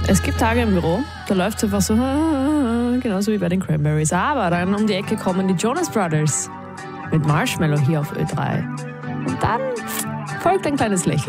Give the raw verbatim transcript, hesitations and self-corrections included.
Es gibt Tage im Büro, da läuft es einfach so, genauso wie bei den Cranberries. Aber dann um die Ecke kommen die Jonas Brothers mit Marshmallow hier auf Ö drei. Und dann folgt ein kleines Lächeln.